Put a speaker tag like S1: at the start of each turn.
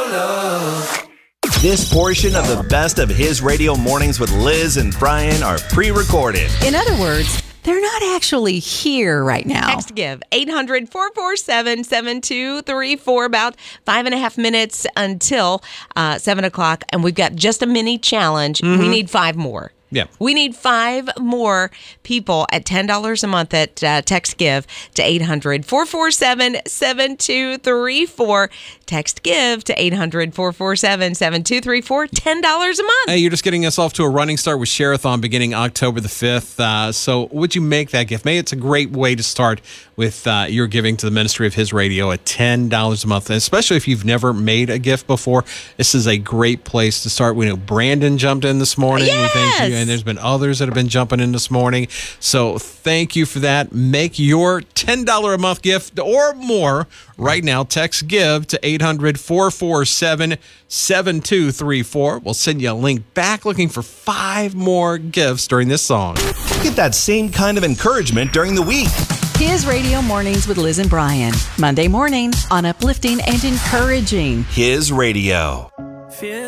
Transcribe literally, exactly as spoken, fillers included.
S1: love.
S2: This portion of the best of His Radio Mornings with Liz and Brian are pre-recorded.
S3: In other words, they're not actually here right now.
S4: Text give eight hundred, four four seven, seven two three four. About five and a half minutes until uh, seven o'clock. And we've got just a mini challenge. Mm-hmm. We need five more.
S5: Yeah.
S4: We need five more people at ten dollars a month at uh, Text Give to eight hundred, four four seven, seven two three four. Text Give to eight hundred, four four seven, seven two three four. ten dollars a month.
S5: Hey, you're just getting us off to a running start with Share-a-thon beginning October the fifth. Uh, so would you make that gift? Maybe it's a great way to start with uh, your giving to the ministry of His Radio at ten dollars a month. And especially if you've never made a gift before, this is a great place to start. We know Brandon jumped in this morning.
S4: Yes!
S5: We thank you. And there's been others that have been jumping in this morning. So thank you for that. Make your ten dollars a month gift or more right now. Text GIVE to eight hundred, four four seven, seven two three four. We'll send you a link back looking for five more gifts during this song.
S2: Get that same kind of encouragement during the week.
S3: His Radio Mornings with Liz and Brian. Monday morning on Uplifting and Encouraging.
S2: His Radio.